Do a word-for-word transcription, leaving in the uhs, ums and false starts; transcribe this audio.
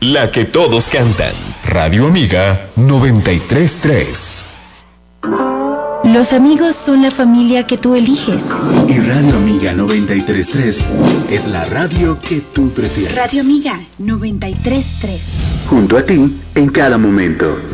La que todos cantan. Radio Amiga noventa y tres punto tres. Los amigos son la familia que tú eliges. Y Radio Amiga noventa y tres punto tres es la radio que tú prefieres. Radio Amiga noventa y tres punto tres. Junto a ti en cada momento.